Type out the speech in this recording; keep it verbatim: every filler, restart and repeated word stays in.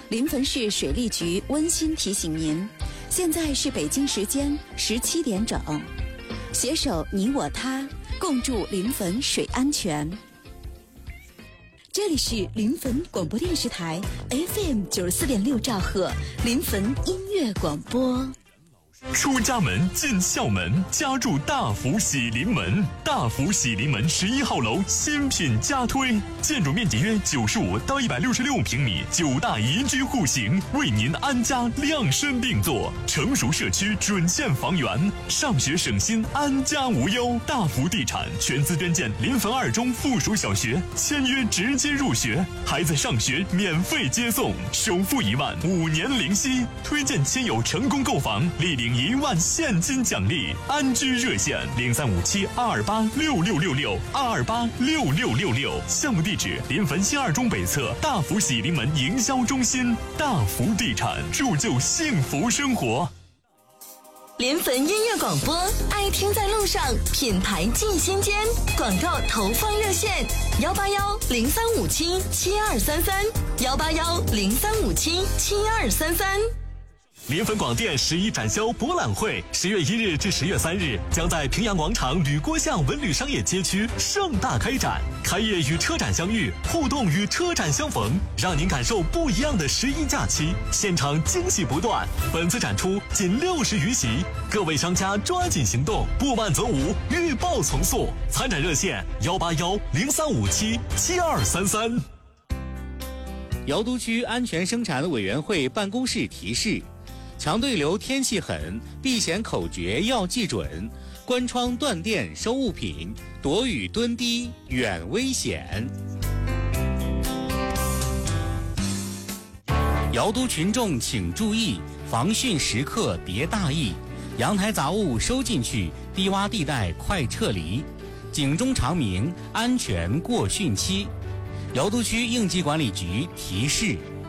临汾市水利局温馨提醒您，现在是北京时间十七点整，携手你我他，共筑临汾水安全。这里是临汾广播电视台 F M 九十四点六兆赫临汾音乐广播。 出家门进校门，家住大福喜临门。大福喜临门十一号楼新品加推，建筑面积约九十五到一百六十六平米，九大宜居户型，为您安家量身定做。成熟社区准现房源，上学省心，安家无忧。大福地产全资捐建临汾二中附属小学，签约直接入学，孩子上学免费接送，首付一万，五年零息。推荐亲友成功购房，立领一万现金奖励。安居热线零三五七二二八六六六六二二八六六六六。项目地址：临汾新二中北侧大福喜临门营销中心。大福地产，铸就幸福生活。 临汾音乐广播，爱听在路上，品牌进心间。广告投放热线：幺八幺零三五七七二三三，幺八幺零三五七七二三三。 临汾广电十一展销博览会十月一日至十月三日将在平阳广场吕郭巷文旅商业街区盛大开展，开业与车展相遇，互动与车展相逢，让您感受不一样的十一假期，现场惊喜不断。本次展出仅六十余席，各位商家抓紧行动，不慢则无，预报从速。参展热线：幺八幺零三五七七二三三。 瑶都区安全生产委员会办公室提示：强对流天气狠，避险口诀要记准，关窗断电收物品，躲雨蹲低远危险。瑶都群众请注意，防汛时刻别大意，阳台杂物收进去，低洼地带快撤离，警钟长鸣，安全过汛期。瑶都区应急管理局提示。